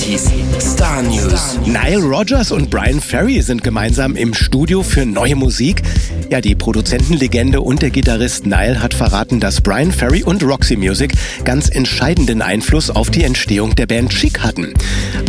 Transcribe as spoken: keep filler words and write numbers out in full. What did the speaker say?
neunziger Star News. Nile Rodgers und Bryan Ferry sind gemeinsam im Studio für neue Musik. Ja, die Produzentenlegende und der Gitarrist Nile hat verraten, dass Bryan Ferry und Roxy Music ganz entscheidenden Einfluss auf die Entstehung der Band Chic hatten.